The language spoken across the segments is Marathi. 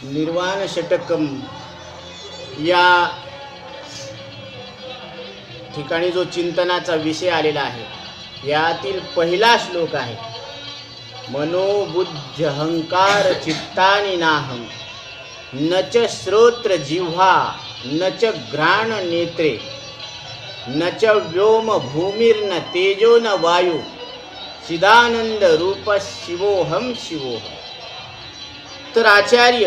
निर्वाण षटकम या ठिकाणी जो चिंतनाचा विषय आलेला आहे यातील पहिला श्लोक आहे, मनोबुद्ध अहंकार चित्तानि नाहम न च श्रोत्र जिह्वा न च घ्राण नेत्रे न च व्योम भूमिर्न तेजो न वायु चिदानंद रूप शिवोहम शिवोहम। तर आचार्य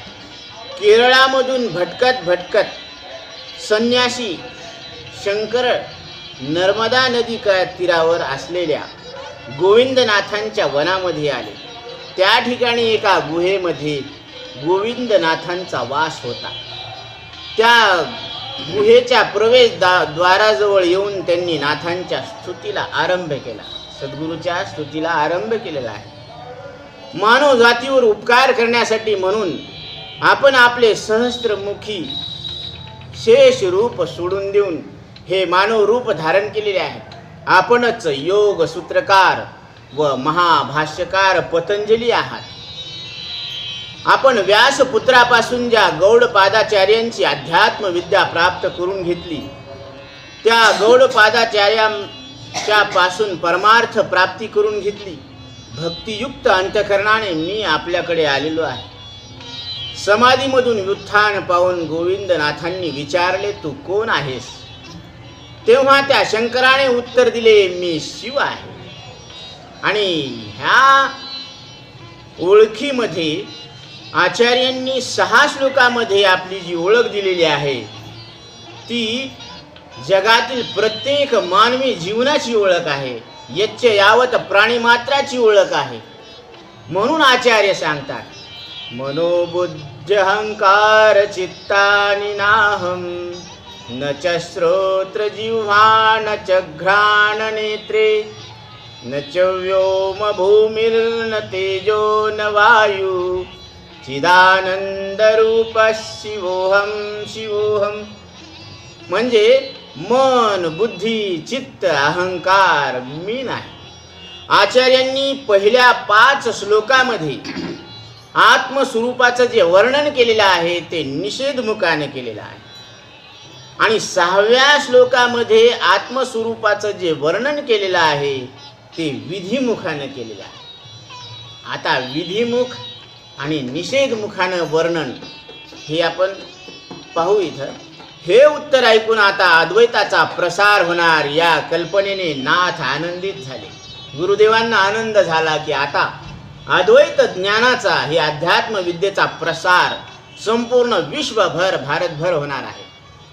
केरळामधून भटकत भटकत संन्यासी शंकर नर्मदा नदी तीरावर असलेल्या गोविंदनाथांच्या वनामध्ये आले। त्या ठिकाणी एका गुहेमध्ये गोविंदनाथांचा वास होता। त्या गुहेच्या प्रवेशद्वाराजवळ येऊन त्यांनी नाथांच्या स्तुतीला आरंभ केला, सद्गुरूच्या स्तुतीला आरंभ केलेला आहे। मानव जातीवर उपकार करण्यासाठी म्हणून आपण आपले सहस्त्रमुखी शेष रूप सोडून देऊन हे मानव रूप धारण केलेले आहे। आपणच योग सूत्रकार व महाभाष्यकार पतंजली आहात। आपण व्यासपुत्रापासून ज्या गौडपादाचार्यांची अध्यात्म विद्या प्राप्त करून घेतली त्या गौडपादाचार्यांच्या पासून परमार्थ प्राप्ती करून घेतली। भक्तियुक्त अंतःकरणाने मी आपल्याकडे आलेलो आहे। समाधीमधून व्युत्थान पाहून गोविंदनाथांनी विचारले, तू कोण आहेस? तेव्हा त्या शंकराने उत्तर दिले, मी शिव आहे। आणि ह्या ओळखीमध्ये आचार्यांनी 6 श्लोकामध्ये आपली जी ओळख दिलेली आहे ती जगातील प्रत्येक मानवी जीवनाची ओळख आहे, यच्च यावत प्राणीमात्राची ओळख आहे। म्हणून आचार्य सांगतात, मनोबुद्ध अहंकार चित्तानि नाहम न च श्रोत्र जिह्वा न च घ्राण नेत्रे न च व्योम भूमिर्न तेजो न वायु चिदानंद रूप शिवोहम शिवोहम। म्हणजे मन बुद्धी चित्त अहंकार मी नाही। आचार्यांनी पहिल्या 5 श्लोकामध्ये आत्मस्वरूपाचं जे वर्णन केलेलं आहे ते निषेधमुखाने केलेलं आहे आणि 6व्या श्लोकामध्ये आत्मस्वरूपाचं जे वर्णन केलेलं आहे ते विधिमुखाने केलेलं आहे। आता विधिमुख आणि निषेधमुखानं वर्णन हे आपण पाहू। इथं हे उत्तर ऐकून आता अद्वैताचा प्रसार होणार या कल्पनेने नाथ आनंदित झाले। गुरुदेवांना आनंद झाला की आता अद्वैत ज्ञानाचा हे अध्यात्म विद्येचा प्रसार संपूर्ण विश्वभर भारतभर होणार आहे।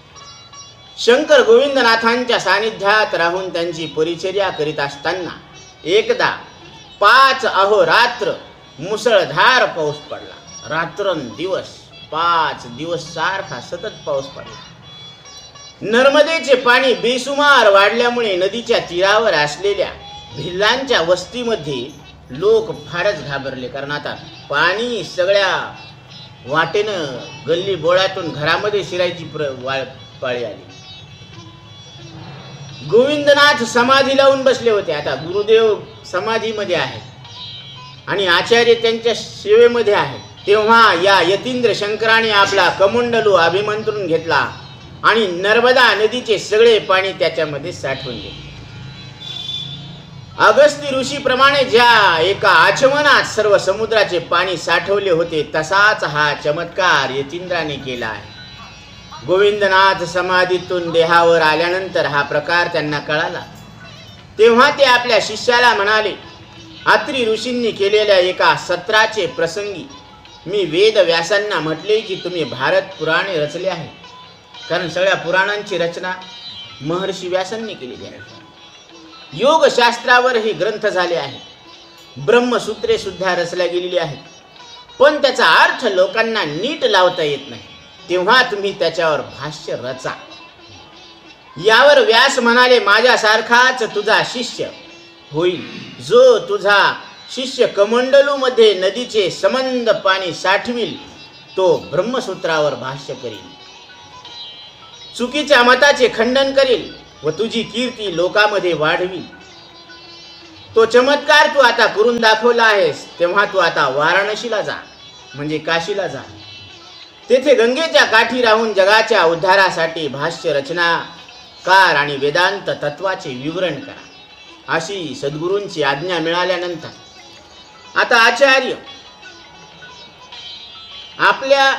शंकर गोविंदनाथांच्या सानिध्यात राहून त्यांची परिचर्या करीत असताना एकदा 5 अहोरात्र मुसळधार पाऊस पडला। रात्रंदिवस 5 दिवस सारखा सतत पाऊस पडला। नर्मदेचे पाणी बेसुमार वाढल्यामुळे नदीच्या तीरावर असलेल्या भिल्लांच्या वस्तीमध्ये लोक फारच घाबरले, कारण आता पाणी सगळ्या वाटेनं गल्ली बोळातून घरामध्ये शिरायची पाळी आली। गोविंदनाथ समाधी लावून बसले होते। आता गुरुदेव समाधीमध्ये आहेत आणि आचार्य त्यांच्या सेवेमध्ये आहेत। तेव्हा या यतींद्र शंकराने आपला कमंडलू अभिमंत्रून घेतला आणि नर्मदा नदीचे सगळे पाणी त्याच्यामध्ये साठवून घेतले। अगस्ती ऋषीप्रमाणे ज्या एका आचमनात सर्व समुद्राचे पाणी साठवले होते तसाच हा चमत्कार यतींद्राने केला आहे। गोविंदनाथ समाधीतून देहावर आल्यानंतर हा प्रकार त्यांना कळाला। तेव्हा ते आपल्या शिष्याला म्हणाले, अत्री ऋषींनी केलेल्या एका सत्राचे प्रसंगी मी वेद व्यासांना म्हटले की तुम्ही भारत पुराणे रचले आहे, कारण सगळ्या पुराणांची रचना महर्षी व्यासांनी केलेली आहे। योगशास्त्रावर हे ग्रंथ झाले आहेत, ब्रह्मसूत्रे सुद्धा रचल्या गेलेली आहेत, पण त्याचा अर्थ लोकांना नीट लावता येत नाही। तेव्हा तुम्ही त्याच्यावर भाष्य रचा। यावर व्यास म्हणाले, माझ्यासारखाच तुझा शिष्य होईल, जो तुझा शिष्य कमंडलू मध्ये नदीचे समंद पाणी साठविल तो ब्रह्मसूत्रावर भाष्य करील, चुकीच्या मताचे खंडन करील व तुझी कीर्ती लोकांमध्ये वाढवी। तो चमत्कार तू आता करून दाखवला आहेस, तेव्हा तू आता वाराणसीला जा, म्हणजे काशीला जा तेथे गंगेच्या काठी राहून जगाच्या उद्धारासाठी भाष्य रचनाकार आणि वेदांत तत्वाचे विवरण करा, अशी सद्गुरूंची आज्ञा मिळाल्यानंतर आता आचार्य आपल्या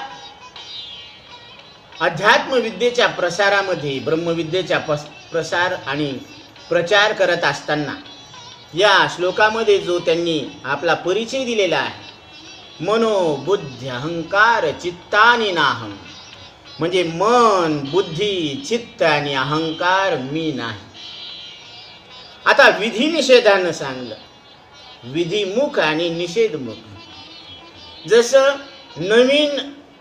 अध्यात्म विद्येच्या प्रसारामध्ये, ब्रह्मविद्येच्या प्रसार आणि प्रचार करत असताना या श्लोकामध्ये जो त्यांनी आपला परिचय दिलेला आहे, मनो बुद्धी अहंकार चित्तानी नाहम, म्हणजे मन, बुद्धी, चित्त आणि अहंकार मी नाही. आता विधी निषेधानं सांगलं, विधिमुख आणि निषेधमुख. जसं नवीन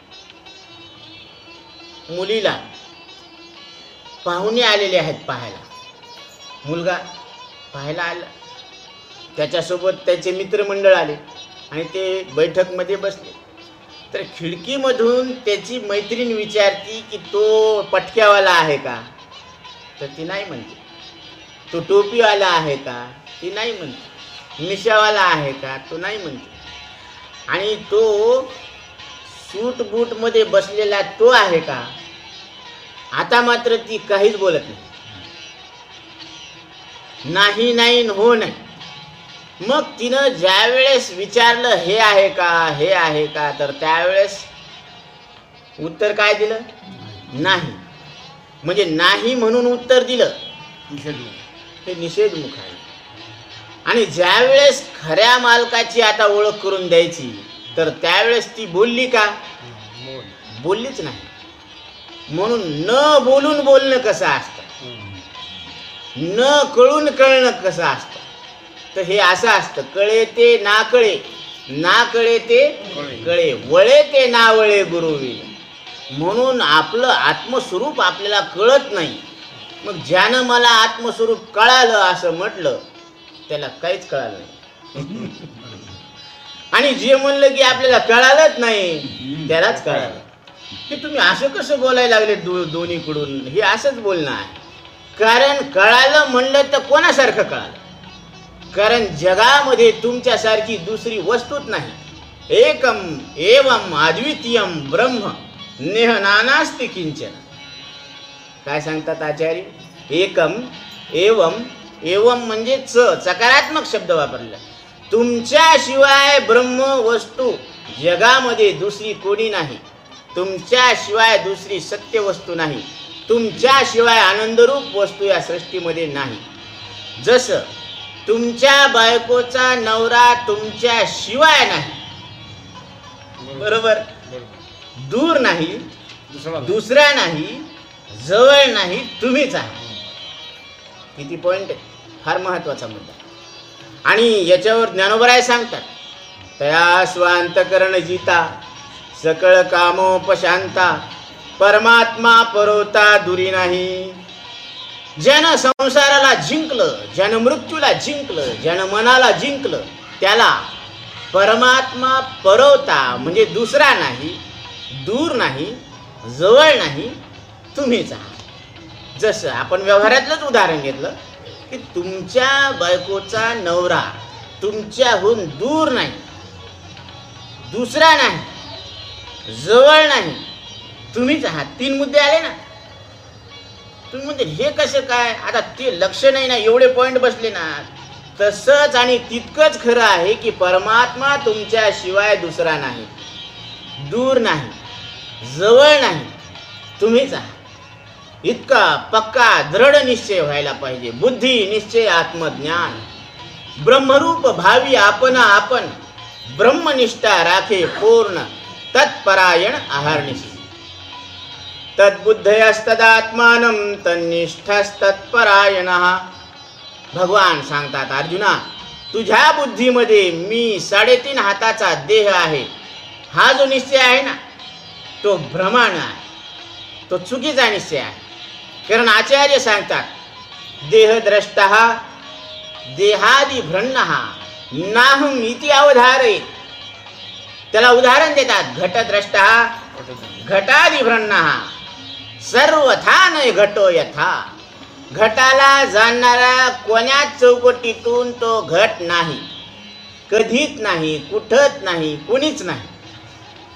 मुलीला पाहुणे आलेले आहेत पाहायला, मुलगा पाहायला आला, त्याच्यासोबत त्याचे मित्रमंडळ आले आणि ते बैठकमध्ये बसले, तर खिडकीमधून त्याची मैत्रीण विचारती की तो पटक्यावाला आहे का, तर ती नाही म्हणते. तो टोपीवाला आहे का, ती नाही म्हणते. मिशावाला आहे का, तो नाही म्हणते. आणि तो सूट बूट मध्ये बसलेला तो आहे का, आता मात्र ती काहीच बोलत नाही, नाही हो नाही. मग तिनं ज्या वेळेस विचारलं हे आहे का, हे आहे का, तर त्यावेळेस उत्तर काय दिलं, नाही. म्हणजे नाही म्हणून उत्तर दिलं, हे निषेधमुख आहे. आणि ज्या वेळेस खऱ्या मालकाची आता ओळख करून द्यायची, तर त्यावेळेस ती बोलली का, बोललीच नाही. म्हणून न बोलून बोलणं कसं असतं, न कळून कळणं कसं असतं, तर हे असं असतं, कळे ते ना कळे, ना कळे ते कळे, वळे ते ना वळे गुरुविल. म्हणून आपलं आत्मस्वरूप आपल्याला कळत नाही. मग ज्यानं मला आत्मस्वरूप कळालं असं म्हटलं, त्याला काहीच कळालं नाही. आणि जे म्हणलं की आपल्याला कळालंच नाही, त्यालाच कळालं. की तुम्ही असं कसं बोलायला लागले दोन्हीकडून, हे असंच बोलणं आहे. कारण कळालं म्हणलं तर कोणासारखं कळालं, कारण जगामध्ये तुमच्यासारखी दुसरी वस्तूच नाही. एकम एवम अद्वितीयम ब्रह्म नेह नानास्ति किंचन. काय सांगतात आचार्य, एकम एवम, एवम म्हणजे सकारात्मक शब्द वापरला. तुमच्याशिवाय ब्रह्म वस्तू जगामध्ये दुसरी कोणी नाही, तुमच्याशिवाय दुसरी सत्य वस्तू नाही, तुमच्याशिवाय आनंदरूप वस्तू या सृष्टीमध्ये नाही. जसं तुमच्या बायकोचा नवरा तुमच्याशिवाय नाही, बरोबर, दूर नाही, दुसरा नाही, जवळ नाही, तुम्हीच आहे. किती पॉइंट, फार महत्वाचा मुद्दा. आणि याच्यावर ज्ञानोबराय सांगतात, तया स्वांतकरण जिता सकळ कामोपशांता परमात्मा परोता दुरी नाही. ज्यानं संसाराला जिंकलं, ज्यानं मृत्यूला जिंकलं, ज्यानं मनाला जिंकलं, त्याला परमात्मा परोता म्हणजे दुसरा नाही, दूर नाही, जवळ नाही, तुम्हीच आहात. जसं आपण व्यवहारातलंच उदाहरण घेतलं की तुमच्या बायकोचा नवरा तुमच्याहून दूर नाही, दुसरा नाही, जवळ नाही, तुम्हीच आहात. 3 मुद्दे आले ना. तुम्ही म्हणते हे कसं काय, आता ते लक्ष नाही ना, एवढे पॉइंट बसले ना. तसंच आणि तितकंच खरं आहे की परमात्मा तुमच्याशिवाय दुसरा नाही, दूर नाही, जवळ नाही, तुम्हीच आहात. इतका पक्का दृढ निश्चय व्हायला पाहिजे. बुद्धी निश्चय आत्मज्ञान ब्रह्मरूप भावी आपण ब्रह्मनिष्ठा राखे पूर्ण तत्परायण आहारनिशी. तद्बुद्धयस्तदात्मानं तन्निष्ठस्तत्परायणः. भगवान सांगतात, अर्जुना, तुझ्या बुद्धीमध्ये मी 3.5 हाताचा देह आहे, हा जो निश्चय आहे ना, तो भ्रमाण आहे, तो चुकीचा निश्चय आहे. कारण आचार्य सांगतात, देहद्रष्टः देहादि भ्रन्नः नाहम इति अवधारयेत्. त्याला उदाहरण देतात, घटद्रष्टः घटादि भ्रन्नः सर्वथा न घटो यथा. घटाला जाणणारा कोण्याच चौकटीतून तो घट नाही, कधीच नाही, कुठंच नाही, कोणीच नाही.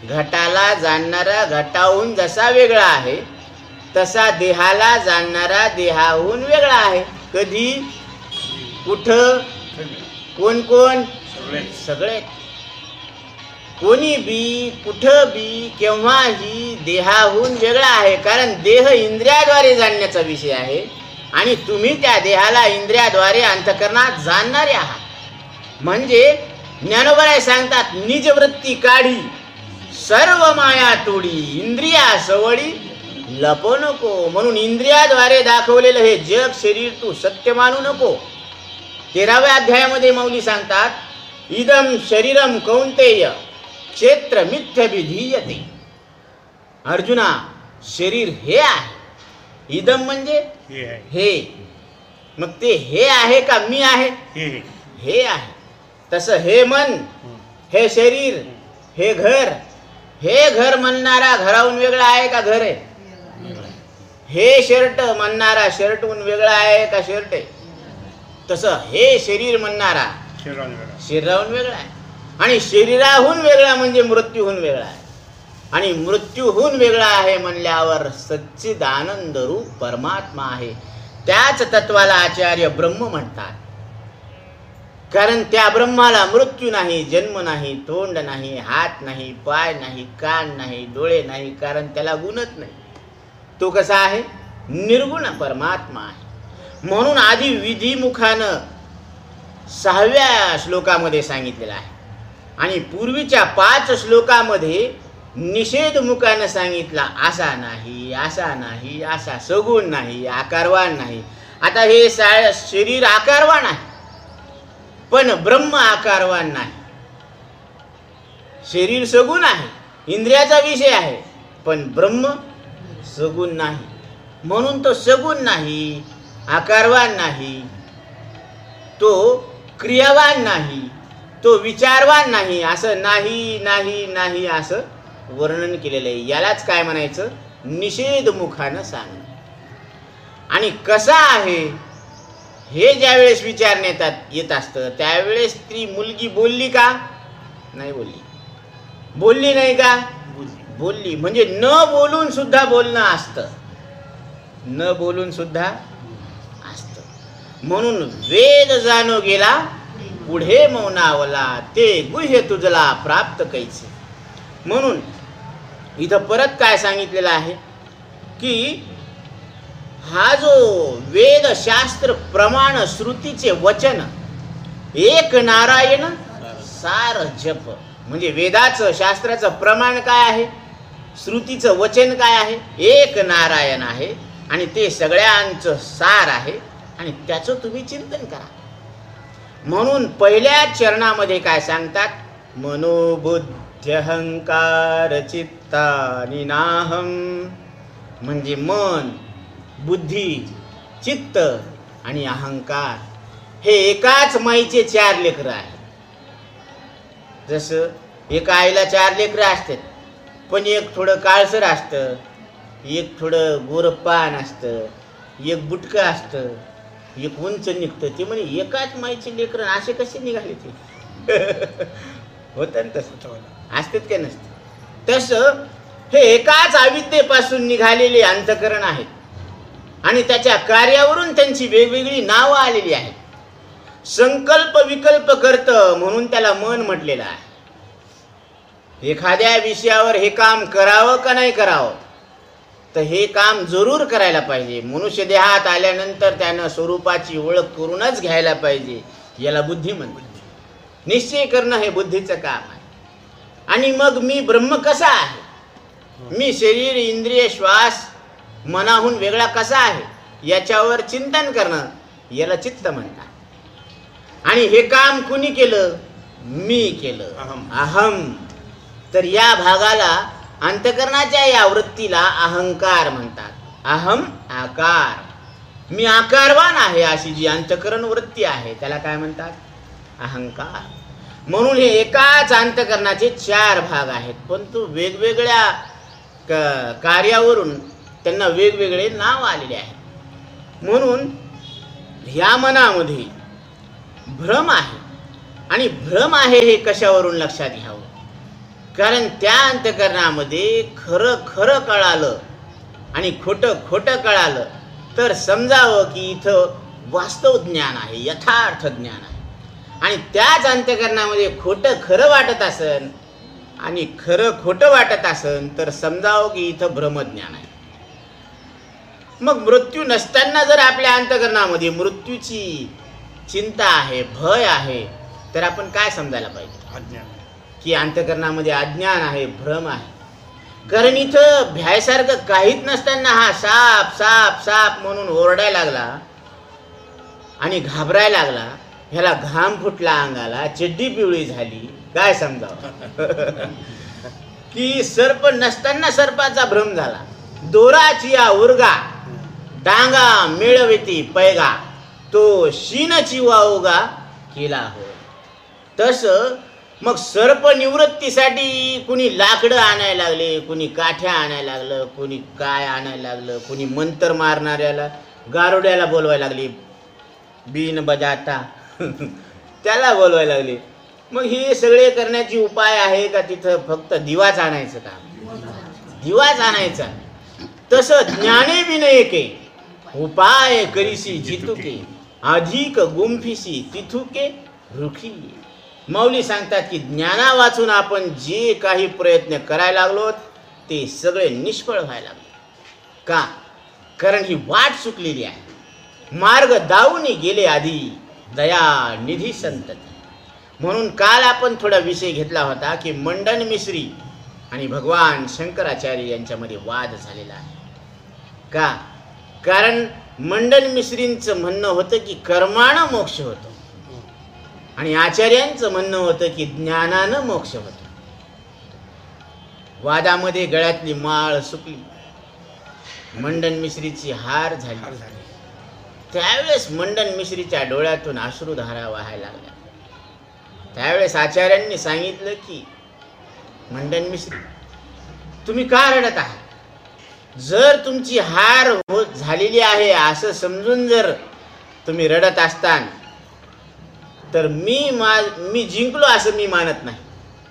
घटाला जाणणारा घटाहून जसा वेगळा आहे तसा देहाला जाणणारा देहाहून वेगळा आहे. कधी, कुठं, कोण कोण, सगळे. कोणी बी, कुठं बी, केव्हाही देहाहून वेगळा आहे. कारण देह इंद्रियाद्वारे जाणण्याचा विषय आहे आणि तुम्ही त्या देहाला इंद्रियाद्वारे अंतःकरणात जाणणारे आहात. म्हणजे ज्ञानोबराय सांगतात, निजवृत्ती काढी सर्व माया तोडी, इंद्रिया सवडी लपो नको. म्हणून इंद्रियाद्वारे दाखवलेलं हे जग शरीर तू सत्य मानू नको. 13व्या अध्यायामध्ये माऊली सांगतात, इदम शरीरम कौंतेय क्षेत्र मिथ्य विधीयते. अर्जुना, शरीर हे आहे. इदम म्हणजे हे. मग ते हे आहे का मी आहे? हे आहे. तसं हे मन, हे शरीर, हे घर, हे घर म्हणणारा घराहून वेगळा आहे का घर आहे? हे शर्ट म्हणणारा शर्टहून वेगळा आहे का शर्ट आहे? तसं हे शरीर म्हणणारा शरीराहून वेगळा आहे. आणि शरीराहून वेगळा म्हणजे मृत्यूहून वेगळा आहे. आणि मृत्यूहून वेगळा आहे म्हणल्यावर सच्चिदानंद रूप परमात्मा आहे. त्याच तत्वाला आचार्य ब्रह्म म्हणतात. कारण त्या ब्रह्माला मृत्यू नाही, जन्म नाही, तोंड नाही, हात नाही, पाय नाही, कान नाही, डोळे नाही. कारण त्याला गुणच नाही. तो कसा आहे? निर्गुण परमात्मा आहे. म्हणून आधी विधिमुखानं 6व्या श्लोकामध्ये सांगितलेलं आहे आणि पूर्वीच्या 5 श्लोकामध्ये निषेधमुखानं सांगितला, असा नाही, असा नाही, असा सगुण नाही, आकारवान नाही. आता हे शरीर आकारवान आहे पण ब्रह्म आकारवान नाही. शरीर सगुण आहे, इंद्रियाचा विषय आहे, पण ब्रह्म सगुण नाही. म्हणून तो सगुण नाही, आकारवान नाही, तो क्रियावान नाही, तो विचारवान नाही. असं नाही नाही नाही असं वर्णन केलेलं आहे. यालाच काय म्हणायचं? निषेधमुखानं सांग. आणि कसा आहे हे ज्यावेळेस विचारण्यात येत असतं त्यावेळेस ती मुलगी बोलली का? नाही बोलली. बोलली नाही का? बोलली. म्हणजे न बोलून सुद्धा बोलणं असतं, न बोलून सुद्धा असतं. म्हणून वेद जाणो गेला पुढे मौनावला, ते गुह्य तुझला प्राप्त कैसे. म्हणून इथं परत काय सांगितलेलं आहे की हा जो वेद शास्त्र प्रमाण श्रुतीचे वचन एक नारायण सार जप. म्हणजे वेदाचं शास्त्राचं प्रमाण काय आहे, श्रुतीचं वचन काय आहे? एक नारायण आहे आणि ते सगळ्यांचं सार आहे आणि त्याचं तुम्ही चिंतन करा. म्हणून पहिल्या चरणामध्ये काय सांगतात? मनोबुद्धी अहंकार चित्तानि नाहम. म्हणजे मन, बुद्धी, चित्त आणि अहंकार हे एकाच माईचे 4 लेकरं आहेत. जसं एका आईला 4 लेकरं असतात, पण एक थोडं काळसर असतं, एक थोडं गोरपान असतं, एक बुटकं असतं, एक उंच निघतं. ते म्हणे एकाच माईचे लेकरं असे कसे निघाले ते? होतं ना तसं, असतात का नसतं? तसं हे एकाच अविद्येपासून निघालेले अंतःकरण आहेत आणि त्याच्या कार्यावरून त्यांची वेगवेगळी नावं आलेली आहेत. संकल्प विकल्प करतं म्हणून त्याला मन म्हटलेलं आहे. एखाद्या विषयावर हे काम करावं का नाही करावं, तर हे काम जरूर करायला पाहिजे. मनुष्य देहात आल्यानंतर त्यानं स्वरूपाची ओळख करूनच घ्यायला पाहिजे. याला बुद्धी म्हणतात. निश्चय करणं हे बुद्धीचं काम आहे. आणि मग मी ब्रह्म कसा आहे, मी शरीर इंद्रिय श्वास मनाहून वेगळा कसा आहे याच्यावर चिंतन करणं याला चित्त म्हणतात. आणि हे काम कुणी केलं? मी केलं, अहम. तर या भागाला अंतःकरणाच्या या वृत्तीला अहंकार म्हणतात. अहम आकार, मी आकारवान आहे अशी जी अंतःकरण वृत्ती आहे त्याला काय म्हणतात? अहंकार. म्हणून हे एकाच अंतःकरणाचे 4 भाग आहेत, परंतु वेगवेगळ्या कार्यावरून त्यांना वेगवेगळे नाव आलेले आहे. म्हणून ह्या मनामध्ये भ्रम आहे. आणि भ्रम आहे हे कशावरून लक्षात घ्यावं? कारण त्या अंतःकरणामध्ये खरं खरं कळालं आणि खोटं खोटं कळालं तर समजावं की इथं वास्तव ज्ञान आहे, यथार्थ ज्ञान आहे. आणि त्याच अंतःकरणामध्ये खोटं खरं वाटत असन आणि खरं खोटं वाटत असन तर समजावं की इथं ब्रह्मज्ञान आहे. मग मृत्यू नसताना जर आपल्या अंतःकरणामध्ये मृत्यूची चिंता आहे, भय आहे, तर आपण काय समजायला पाहिजे? अज्ञान. की अंतःकरणामध्ये अज्ञान आहे, भ्रम आहे. कारण इथं भ्यायसारखं काहीच नसताना हा साप साप साप म्हणून ओरडायला लागला आणि घाबरायला लागला, ह्याला घाम फुटला अंगाला, चड्डी पिवळी झाली, काय समजावं? की सर्प नसताना सर्पाचा भ्रम झाला. दोराची उरगा डांगा मिळविती पैगा, तो शीनची वावगा केला हो. तसं मग सर्प निवृत्तीसाठी कुणी लाकडं आणायला लागले, कुणी काठ्या आणायला लागलं, कुणी काय आणायला लागलं, कुणी मंत्र मारणाऱ्याला गारुड्याला बोलवायला लागली, बीन बजाता त्याला बोलवायला लागले. मग हे सगळे करण्याची उपाय आहे का? तिथं फक्त दिवाच आणायचं का? दिवाच आणायचा. तसं ज्ञाने विनयके उपाय करीसी जितुके, अधिक गुंफिसी तिथुके रुखी. माऊली सांगतात की ज्ञाना वाचून आपण जे काही प्रयत्न करायला लागलो ते सगळे निष्फळ व्हायला लागले. का? कारण ही वाट चुकलेली आहे. मार्ग दावून गेले आधी दया निधी संतती. म्हणून काल आपण थोडा विषय घेतला होता की मंडन मिश्री आणि भगवान शंकराचार्य यांच्यामध्ये वाद झालेला आहे. का? कारण मंडन मिश्रींचं म्हणणं होतं की कर्मानं मोक्ष होतो आणि आचार्यांचं म्हणणं होतं की ज्ञानानं मोक्ष होतो. वादामध्ये गळ्यातली माळ सुकली, मंडन मिश्रीची हार झाली. त्यावेळेस मंडन मिश्रीच्या डोळ्यातून अश्रुधारा वाहायला लागल्या. त्यावेळेस आचार्यांनी सांगितलं की मंडन मिश्री, तुम्ही का रडत आहात? जर तुमची हार झालेली आहे असं समजून जर तुम्ही रडत असतान तर मी जिंकलो असं मी मानत नाही.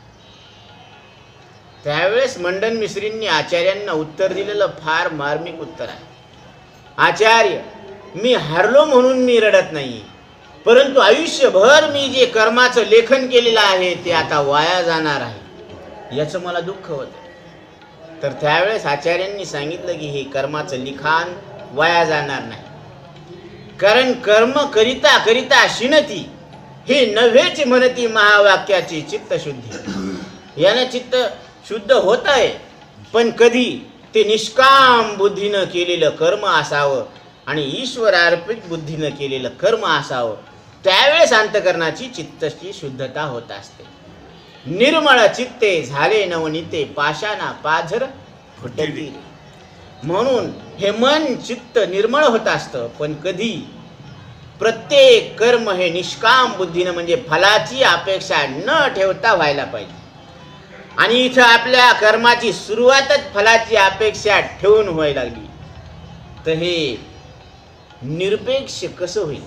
त्यावेळेस मंडन मिश्रींनी आचार्यांना उत्तर दिलेलं फार मार्मिक उत्तर आहे. आचार्य, मी हारलो म्हणून मी रडत नाही, परंतु आयुष्यभर मी जे कर्माचं लेखन केलेलं आहे ते आता वाया जाणार आहे, याचं मला दुःख होतं. तर त्यावेळेस आचार्यांनी सांगितलं की हे कर्माचं लिखाण वाया जाणार नाही. कारण कर्म करिता करिता शिणती, हे नव्हेच म्हणती महावाक्याची चित्तशुद्धी. यानं चित्त शुद्ध होत आहे, पण कधी ते निष्काम बुद्धीनं केलेलं कर्म असावं आणि ईश्वर अर्पित बुद्धीनं केलेलं कर्म असावं. त्यावेळेस अंतःकरणाची चित्तची शुद्धता होत असते. निर्मळ चित्ते झाले नवनीते, पाषाणा पाझर फुटती. म्हणून हे मन चित्त निर्मळ होत असतं, पण कधी प्रत्येक कर्म हे निष्काम बुद्धीनं म्हणजे फलाची अपेक्षा न ठेवता व्हायला पाहिजे. आणि इथं आपल्या कर्माची सुरुवातच फलाची अपेक्षा ठेवून व्हायला लागली तर हे निरपेक्ष कसं होईल?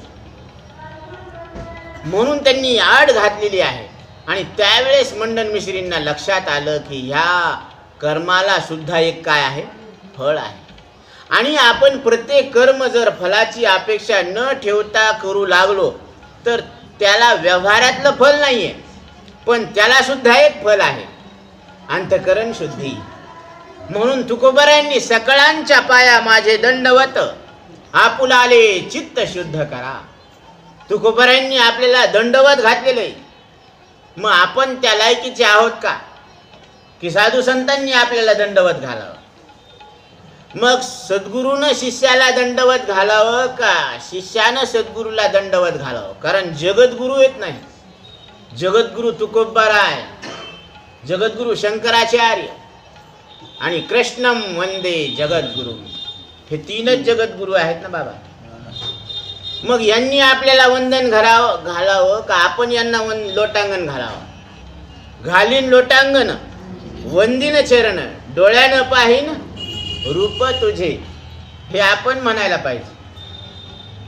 म्हणून त्यांनी आड घातलेली आहे. आणि त्यावेळेस मंडन मिश्रींना लक्षात आलं की ह्या कर्माला सुद्धा एक काय आहे? फळ आहे. आणि आपण प्रत्येक कर्म जर फलाची अपेक्षा न ठेवता करू लागलो तर त्याला व्यवहारातलं फल नाहीये, पण त्याला सुद्धा एक फल आहे, अंतःकरण शुद्धी. म्हणून तुकोबरायांनी सकळांच्या पाया माझे दंडवत, आपुलाले चित्त शुद्ध करा. तुकोबरायांनी आपल्याला दंडवत घातलेलं आहे. मग आपण त्या लायकीचे आहोत का की साधू संतांनी आपल्याला दंडवत घालावं? मग सद्गुरूनं शिष्याला दंडवत घालावं का शिष्यानं सद्गुरूला दंडवत घालावं? कारण जगद्गुरू येत नाही. जगद्गुरू तुकोबराय, जगद्गुरू शंकराचार्य आणि कृष्णम वंदे जगद्गुरू, हे तीनच जगद्गुरू आहेत ना बाबा. मग यांनी आपल्याला वंदन घालावं का आपण यांना लोटांगण घालावं? घालीन लोटांगण, वंदिन चरण, डोळ्यानं पाहीन रूप तुझे, हे आपण म्हणायला पाहिजे.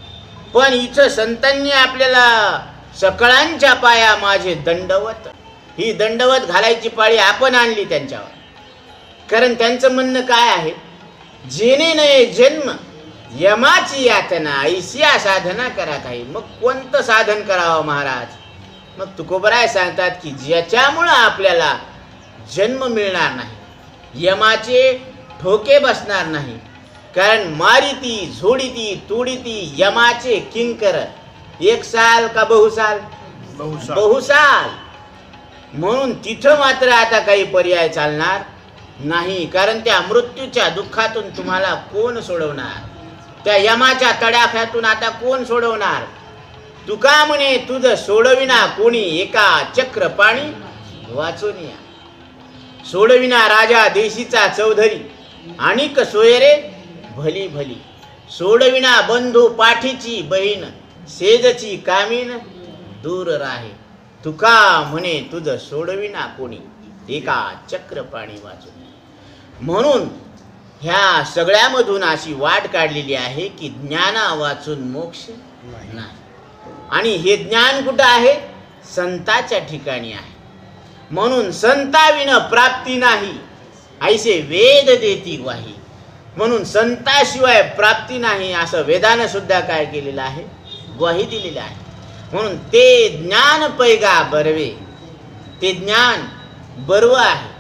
पण इथं संतांनी आपल्याला सकळांच्या पाया माझे दंडवत, ही दंडवत घालायची पाळी आपण आणली त्यांच्यावर. कारण त्यांचं म्हणणं काय आहे, जेणे नये जन्म यमाची यातना ऐसिया साधना करा काही. मग कोणतं साधन करावं महाराज? मग तुकोबराय सांगतात की ज्याच्यामुळं आपल्याला जन्म मिळणार नाही, यमाचे ठोके बसणार नाही. कारण मारिती झोडीती तोडीती यमाचे किंकर, 1 साल का बहुसाल? बहुसाल. म्हणून तिथं मात्र आता काही पर्याय चालणार नाही. कारण त्या मृत्यूच्या दुःखातून तुम्हाला कोण सोडवणार? त्या यमाच्या तडाख्यातून आता कोण सोडवणार? तुका म्हणे तुझं सोडविना कोणी, एका चक्र पाणी वाचून या. सोडविना राजा देशीचा चौधरी, आणिक सोयरे भली भली. सोडविना बंधू पाठीची बहीण, सेजची कामीन दूर राहे. तुका म्हणे तुझं सोडविना कोणी, एका चक्र पाणी वाचून. म्हणून ह्या सगळ्यामधून अशी वाट काढलेली आहे की ज्ञाना वाचून मोक्ष नाही. आणि हे ज्ञान कुठं आहे? संताच्या ठिकाणी आहे. म्हणून संताविन प्राप्ती नाही, ऐसे वेद देती ग्वाही. म्हणून संताशिवाय प्राप्ती नाही असं वेदानं सुद्धा काय केलेलं आहे? ग्वाही दिलेलं आहे. म्हणून ते ज्ञान पैगा बरवे, ते ज्ञान बर्व आहे.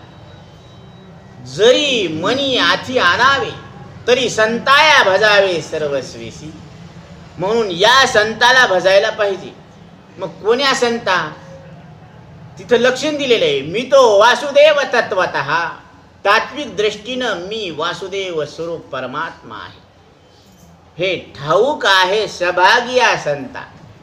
जरी मनी आथी आणावे, तरी संताया भजावे सर्वस्वेसी. म्हणून या संताला भजायला पाहिजे. मग कोण्या संता? तिथं लक्षण दिलेलं आहे, मी तो वासुदेव तत्वतः. तात्विक दृष्टीनं मी वासुदेव स्वरूप परमात्मा आहे हे ठाऊक आहे सभागिया संता.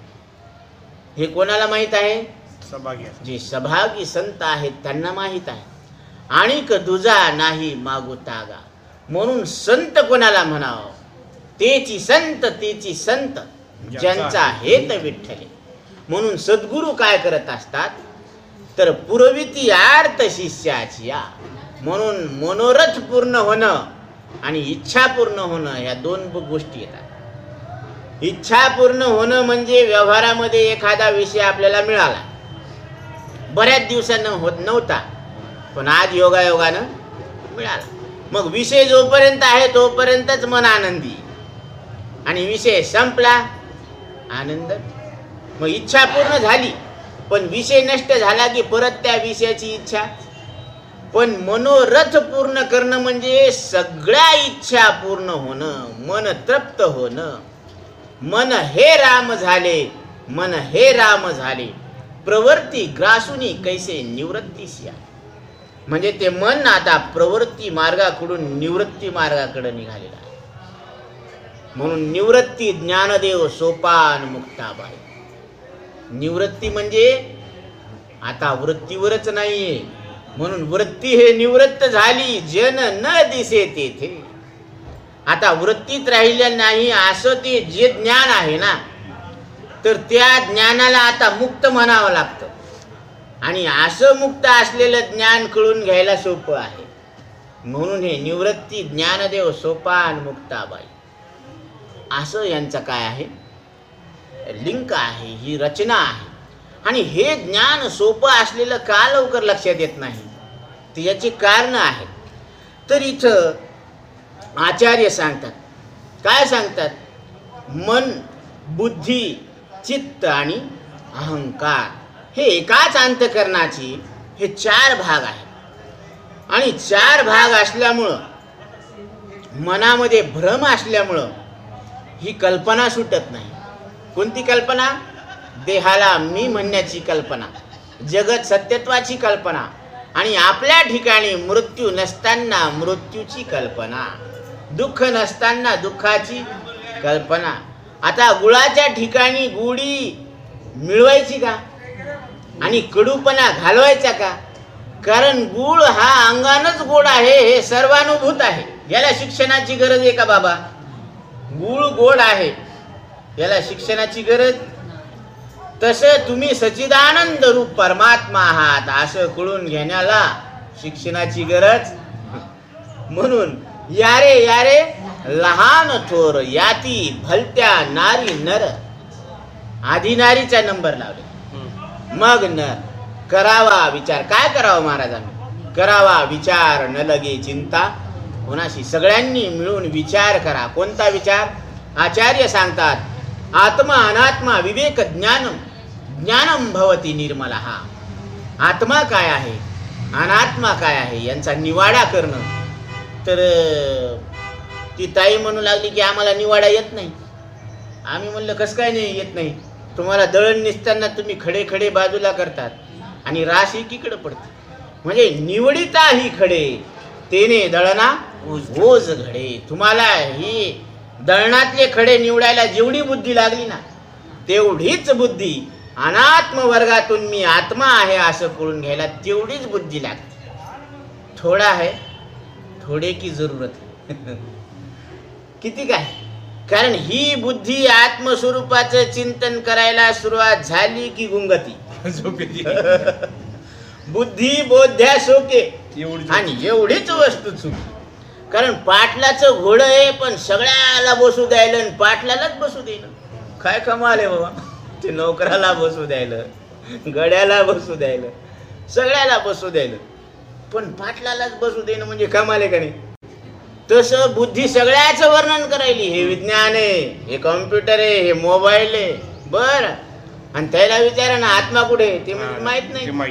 हे कोणाला माहित आहे? जे सभागी संत आहेत त्यांना माहित आहे. आणिक दुजा नाही मागू तागा. म्हणून संत कोणाला म्हणावं? तेची संत, तेची संत ज्यांचा हेत विठ्ठले. म्हणून सद्गुरू काय करत असतात तर पुरविती आर्त शिष्याची या. म्हणून मनोरथ पूर्ण होणं आणि इच्छा पूर्ण होणं ह्या 2 गोष्टी येतात. इच्छा पूर्ण होणं म्हणजे व्यवहारामध्ये एखादा विषय आपल्याला मिळाला, बऱ्याच दिवसानं होत नव्हता, पण आज योगायोगानं मिळाला. मग विषय जोपर्यंत आहे तोपर्यंतच मन आनंदी, आणि विषय संपला आनंद. मग इच्छा पूर्ण झाली, पण विषय नष्ट झाला की परत त्या विषयाची इच्छा. पण मनोरथ पूर्ण करणं म्हणजे सगळ्या इच्छा पूर्ण होणं, मन तृप्त होणं. मन हे राम झाले, मन हे राम झाले, प्रवृत्ती ग्रासूनी कैसे निवृत्तीस या. म्हणजे ते मन आता प्रवृत्ती मार्गाकडून निवृत्ती मार्गाकडे निघालेलं आहे. म्हणून निवृत्ती ज्ञानदेव सोपान मुक्ताबाई. निवृत्ती म्हणजे आता वृत्तीवरच नाहीये. म्हणून वृत्ती हे निवृत्त झाली, जन न दिसे तेथे. आता वृत्तीत राहिलं नाही असं ते जे ज्ञान आहे ना, तर त्या ज्ञानाला आता मुक्त म्हणावं लागतं. आणि असं मुक्त असलेलं ज्ञान कळून घ्यायला सोपं आहे. म्हणून हे निवृत्ती ज्ञानदेव सोपान मुक्ताबाई असं यांचं काय आहे? लिंक आहे, ही रचना आहे. आणि हे ज्ञान सोपं असलेलं का लवकर लक्षात येत नाही, तर याची कारण आहेत. तर इथं आचार्य सांगतात, काय सांगतात? मन, बुद्धी, चित्त आणि अहंकार हे एकाच अंतःकरणाची हे 4 भाग आहेत. आणि 4 भाग असल्यामुळं, मनामध्ये भ्रम असल्यामुळं ही कल्पना सुटत नाही. कोणती कल्पना? देहाला मी म्हणण्याची कल्पना, जगत सत्यत्वाची कल्पना, आणि आपल्या ठिकाणी मृत्यू नसताना मृत्यूची कल्पना, दुःख नसताना दुःखाची कल्पना. आता गुळाच्या ठिकाणी गुढी मिळवायची का आणि कडूपणा घालवायचा का? कारण गुळ हा अंगानच गोड आहे, हे सर्वानुभूत आहे. याला शिक्षणाची गरज आहे का बाबा? गुळ गोड आहे, याला शिक्षणाची गरज? तसं तुम्ही सच्चिदानंद रूप परमात्मा आहात असं कळून घेण्याला शिक्षणाची गरज. म्हणून यारे यारे लहान थोर याती भलत्या नारी नर. आधी नारीचा नंबर लावले, मग नर. करावा विचार. काय करावं महाराजांनी? करावा विचार न लगे चिंता. कोणाशी? सगळ्यांनी मिळून विचार करा. कोणता विचार? आचार्य सांगतात आत्मा अनात्मा विवेक ज्ञानम ज्ञानम भवती निर्मला. हा आत्मा काय आहे, अनात्मा काय आहे यांचा निवाडा करणं. तर ती ताई म्हणू लागली की आम्हाला निवाडा येत नाही. आम्ही म्हणलं कसं काय नाही येत नाही? तुम्हाला दळण निसताना तुम्ही खडे खडे बाजूला करतात आणि राश एकीकडे पडते. म्हणजे निवडिता ही खडे तेने दळणा ओझ घडे. तुम्हाला ही दळणातले खडे निवडायला जेवढी बुद्धी लागली ना तेवढीच बुद्धी अनात्म वर्गातून मी आत्मा आहे असं कळून घ्यायला तेवढीच बुद्धी लागते. थोडा आहे, थोडे की जरूरत किती काय. कारण ही बुद्धी आत्मस्वरूपाचं चिंतन करायला सुरुवात झाली की गुंगती. बुद्धी बोध्या शोके. आणि एवढीच वस्तू चुकी. कारण पाटलाचं घोडं आहे पण सगळ्याला बसू द्यायला आणि पाटलालाच बसू देणं. काय कमाल आहे बाबा. ते नोकराला बसू द्यायला, गड्याला बसू द्यायला, सगळ्याला बसू द्यायला, पण पाटलालाच बसू देणं म्हणजे कमाल आहे का नाही? तसं बुद्धी सगळ्याचं वर्णन करायली. हे विज्ञान आहे, हे कॉम्प्युटर आहे, हे मोबाईल आहे. बर आणि त्याला विचारा ना आत्मा कुठे? ते म्हणजे माहित नाही.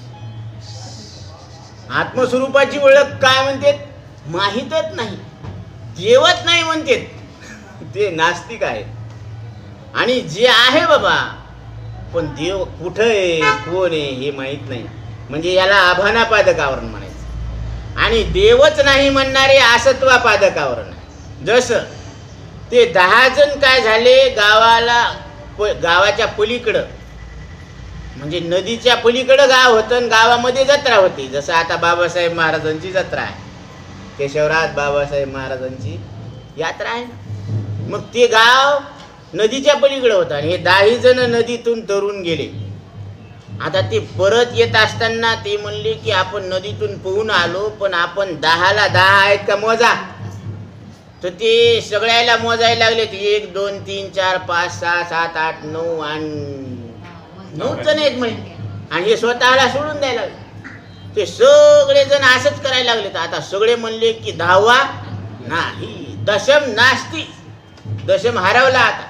आत्मस्वरूपाची ओळख काय म्हणते? माहीतच नाही. देवच नाही म्हणते. ते नास्तिक आहे. आणि जे आहे बाबा पण देव कुठं आहे, कोण आहे हे माहीत नाही. म्हणजे याला आभानापादकावरण म्हणायचं. आणि देवच नाही म्हणणारे असत्वापादकावरण. जसं ते 10 जण काय झाले गावाच्या पलीकडं, म्हणजे नदीच्या पलीकडं गाव होतं आणि गावामध्ये जत्रा होती. जसं आता बाबासाहेब महाराजांची जत्रा आहे, केशवराज बाबासाहेब महाराजांची यात्रा आहे. मग ते गाव नदीच्या पलीकडे होतं आणि हे 10 जण नदीतून तरून गेले. आता ते परत येत असताना ते म्हणले की आपण नदीतून पोहून आलो पण आपण 10ला 10 आहेत का मोजा. तर ते सगळ्याला मोजायला लागले. 1 2 3 4 5 6 7 8 9 आणि 9 जण आहेत म्हणे. आणि हे स्वतःला सोडून द्यायला लागले. ते सगळे जण असंच करायला लागले. तर आता सगळे म्हणले की 10वा नाही, दशम नास्ती, दशम हरवला. आता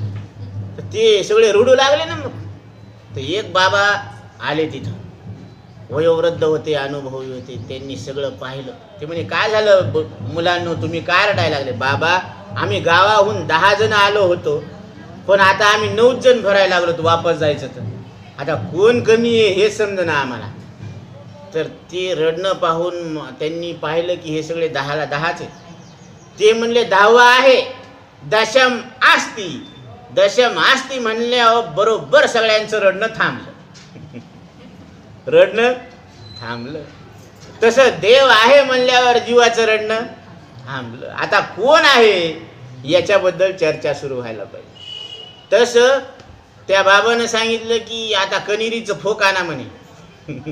ते सगळे रडू लागले ना. मग तर एक बाबा आले तिथं, वयोवृद्ध होते, अनुभवी होते. त्यांनी सगळं पाहिलं. ते म्हणे काय झालं मुलांनो, तुम्ही काय रडायला लागले? बाबा आम्ही गावाहून 10 जण आलो होतो पण आता आम्ही 9 जण भरायला लागलो वापस जायचं. तर आता कोण कमी आहे हे समजेना आम्हाला. तर ते रडणं पाहून त्यांनी पाहिलं की हे सगळे 10ला 10च आहेत. ते म्हणले 10वा आहे, दशम आस्ती. दशम आस्ती म्हणल्यावर बरोबर सगळ्यांचं रडणं थांबलं. रडणं थांबलं. तसं देव आहे म्हणल्यावर जीवाचं रडणं थांबलं. आता कोण आहे याच्याबद्दल चर्चा सुरू व्हायला पाहिजे. तसं त्या बाबानं सांगितलं की आता कनिरीचं फोक आणा म्हणे.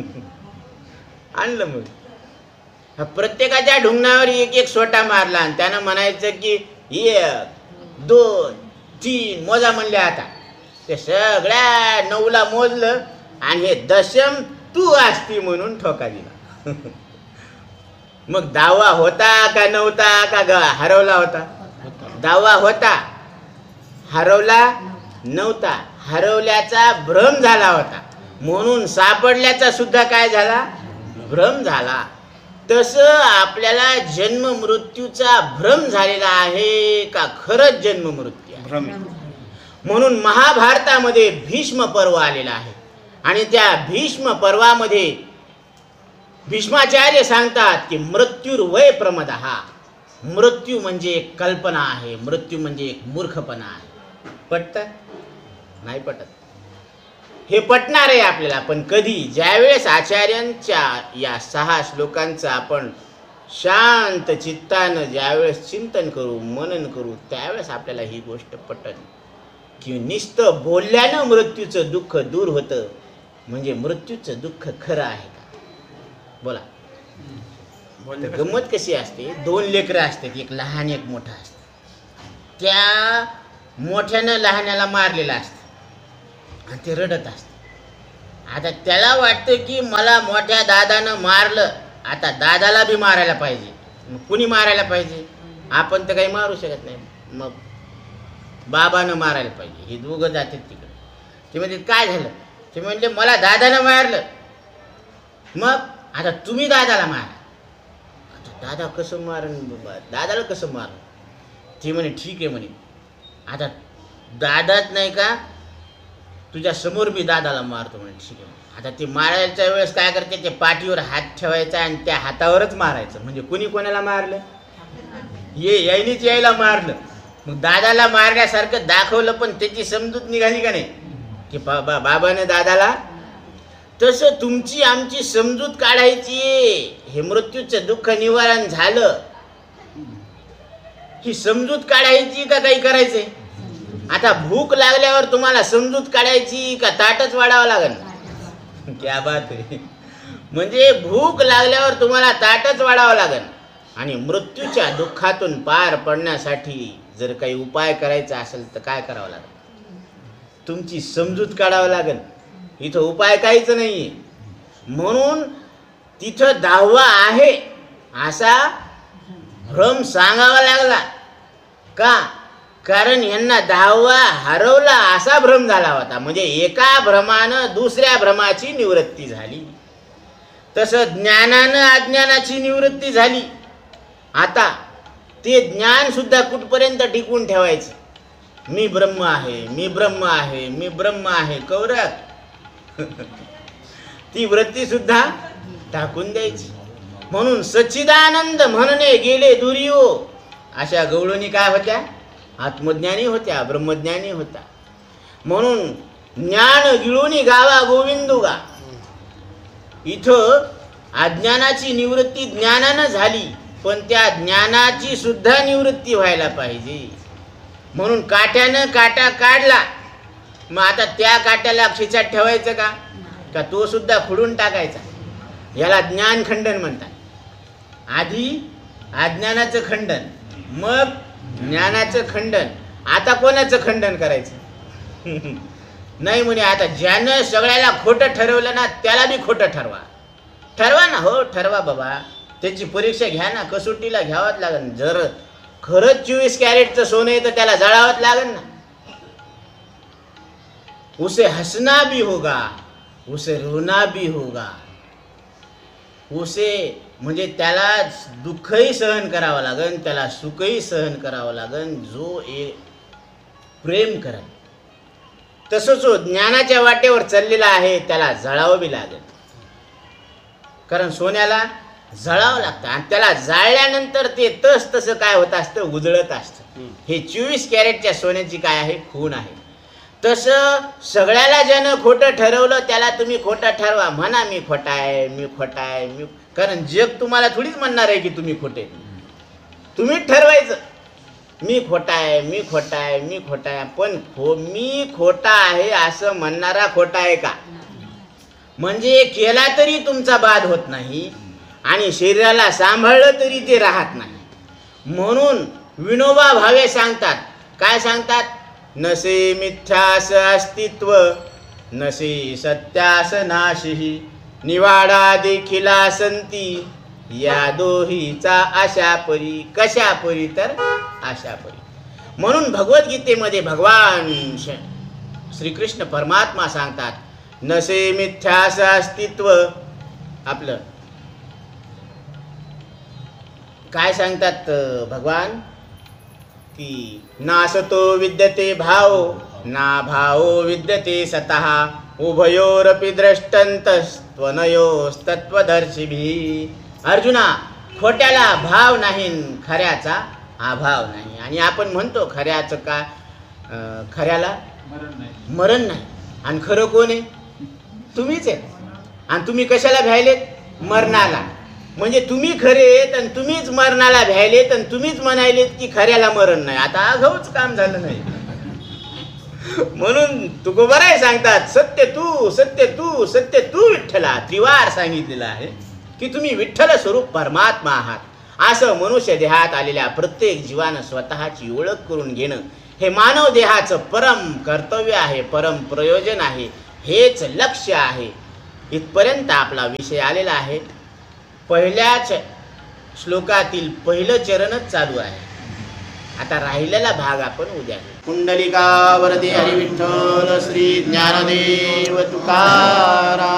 आणलं. मग प्रत्येकाच्या ढुंगणावर एक एक सोटा मारला आणि त्यानं म्हणायचं की 1 2 3 मोजा म्हणले. आता ते सगळ्या 9ला मोजलं आणि हे दशम तू असती म्हणून ठोका दिला. मग 10वा होता का नव्हता का हरवला होता? 10वा होता, हरवला नव्हता. हरवल्याचा भ्रम झाला होता म्हणून सापडल्याचा सुद्धा काय झाला? भ्रम झाला. तसं आपल्याला जन्म मृत्यूचा भ्रम झालेला आहे का खरंच जन्म मृत्यू आहे? म्हणून महाभारतामध्ये भीष्म पर्व आलेला आहे आणि त्या भीष्म पर्वामध्ये भीष्माचार्य सांगतात की मृत्युर्वय प्रमदः. मृत्यू म्हणजे एक कल्पना आहे, मृत्यू म्हणजे एक मूर्खपणा आहे. पटतं? नाही पटत. हे पटणार आहे आपल्याला. पण कधी? ज्यावेळेस आचार्यांच्या या 6 श्लोकांचं आपण शांत चित्तानं ज्यावेळेस चिंतन करू, मनन करू, त्यावेळेस आपल्याला ही गोष्ट पटल की नुसतं बोलल्यानं मृत्यूचं दुःख दूर होतं. म्हणजे मृत्यूचं दुःख खरं आहे का? बोला. गंमत कशी असते? 2 लेकरं असतात, एक लहान एक मोठा असतं. त्या मोठ्यानं लहान्याला मारलेलं असतं आणि ते रडत असतं. आता त्याला वाटतं की मला मोठ्या दादानं मारलं, आता दादाला बी मारायला पाहिजे. मग कुणी मारायला पाहिजे? आपण तर काही मारू शकत नाही. मग बाबानं मारायला पाहिजे. हे दोघं जातात तिकडे. ते म्हणजे काय झालं? ते म्हणले मला दादानं मारलं, मग आता तुम्ही दादाला मारा. आता दादा कसं मारण, दादाला कसं मारण? ते म्हणे ठीक आहे म्हणे, आता दादाच नाही का तुझ्या समोर मी दादाला मारतो म्हणे. ठीक आहे. आता ते मारायच्या वेळेस काय करते, ते पाठीवर हात ठेवायचा आणि त्या हातावरच मारायचं. म्हणजे कुणी कोणाला मारलं? यायनीच यायला मारलं. मग दादाला मारण्यासारखं दाखवलं, पण त्याची समजूत निघाली का नाही की बाबाने दादाला. तसं तुमची आमची समजूत काढायची. हे मृत्यूचं दुःख निवारण झालं, ही समजूत काढायची का काही करायचंय? आता भूक लागल्यावर तुम्हाला समजूत काढायची का ताटच वाढावं लागेल? क्या बात आहे. म्हणजे भूक लागल्यावर तुम्हाला ताटच वाढावं लागेल. आणि मृत्यूच्या दुःखातून पार पडण्यासाठी जर काही उपाय करायचा असेल तर काय करावं लागेल? तुमची समजूत काढावं लागेल. इथं उपाय काहीच नाहीये. म्हणून तिथं 10वा आहे असा भ्रम सांगावा लागला. का? कारण यांना 10वा हरवला असा भ्रम झाला होता. म्हणजे एका भ्रमानं दुसऱ्या भ्रमाची निवृत्ती झाली. तसं ज्ञानानं अज्ञानाची निवृत्ती झाली. आता ते ज्ञान सुद्धा कुठपर्यंत टिकून ठेवायचं? मी ब्रह्म आहे, मी ब्रह्म आहे, मी ब्रह्म आहे कौरक. ती वृत्ती सुद्धा टाकून द्यायची. म्हणून सच्चिदानंद म्हणणे गेले दुर्यो. अशा गवळणी काय होत्या? आत्मज्ञानी होत्या, ब्रह्मज्ञानी होता. म्हणून ज्ञान गिळूनी गावा गोविंदुगा. इथं अज्ञानाची निवृत्ती ज्ञानानं झाली, पण त्या ज्ञानाची सुद्धा निवृत्ती व्हायला पाहिजे. म्हणून काट्यानं काटा काढला, मग आता त्या काट्याला खिचात ठेवायचं का? का तो सुद्धा खुडून टाकायचा? याला ज्ञान खंडन म्हणतात. आधी अज्ञानाचं खंडन, मग ज्ञानाचं खंडन. आता कोणाचं खंडन करायचं? नाही म्हणे आता ज्यानं सगळ्याला खोटं ठरवलं ना त्याला बी खोटं ठरवा. ठरवा ना, हो ठरवा बाबा. त्याची परीक्षा घ्या ना, कसोटीला घ्यावंच लागेल. जर खरंच 24 कॅरेटचं सोनं आहे तर त्याला जळावंच लागेल ना. उसे हसना भी होगा, उसे रोना भी होगा. उसे म्हणजे त्याला दुःखही सहन करावं लागेल, त्याला सुखही सहन करावं लागेल. जो एक प्रेम करेल. तसंच जो ज्ञानाच्या वाटेवर चाललेला आहे त्याला जळावं बी लागेल. कारण सोन्याला जळावं लागतं आणि त्याला जाळल्यानंतर ते तसं काय होत असतं? उजळत असतं. हे 24 कॅरेटच्या सोन्याची काय आहे? खूण आहे. तसं सगळ्याला ज्यानं खोटं ठरवलं त्याला तुम्ही खोटं ठरवा. म्हणा मी खोटा आहे, मी खोटा आहे, मी. कारण जग तुम्हाला थोडीच म्हणणार आहे की तुम्ही खोटे. तुम्हीच ठरवायचं मी खोटा आहे, मी खोटा आहे, मी खोटा आहे. पण मी खोटा आहे असं म्हणणारा खोटा आहे का? म्हणजे केला तरी तुमचा बाद होत नाही आणि शरीराला सांभाळलं तरी ते राहत नाही. म्हणून विनोबा भावे सांगतात, काय सांगतात? नसे मिथ्यास अस्तित्व, नसे सत्यास नाशी, निवाडा देखिला संती, या दोहीचा अशा परी. कशा परी? तर अशा परी. म्हणून भगवद्गीतेमध्ये भगवान श्रीकृष्ण परमात्मा सांगतात, नसे मिथ्यास अस्तित्व. आपलं काय सांगतात भगवान? की नासतो विद्यते भाव, ना भावो विद्यते सतः, उभयोरपि द्रष्टंतस्त्वनयोस्तत्वदर्शिभिः. अर्जुना, खोट्याला भाव नाही, खऱ्याचा अभाव नाही. आणि आपण म्हणतो खऱ्याचं का? खऱ्याला मरण नाही. आणि खरं कोण आहे? तुम्हीच आहे. आणि तुम्ही कशाला भ्यायलेत? मरणाला. म्हणजे तुम्ही खरे आहेत आणि तुम्हीच मरणाला भ्यायलेत आणि तुम्हीच म्हणायलेत की खऱ्याला मरण नाही. आता आघाऊच काम झालं नाही. म्हणून तुकोबाराय सांगतात, सत्य तू, सत्य तू, सत्य तू विठ्ठला. त्रिवार सांगितलेलं आहे की तुम्ही विठ्ठल स्वरूप परमात्मा आहात. असं मनुष्य देहात आलेल्या प्रत्येक जीवानं स्वतःची ओळख करून घेणं हे मानव देहाचं परम कर्तव्य आहे, परम प्रयोजन आहे. हेच लक्ष आहे. इथपर्यंत आपला विषय आलेला आहे. पहिल्याच श्लोकातील पहिलं चरणच चालू आहे. आता राहिलेला भाग आपण उद्या. कुंडलिका वरदे हरी विठ्ठल श्री ज्ञानदेव तुकाराम.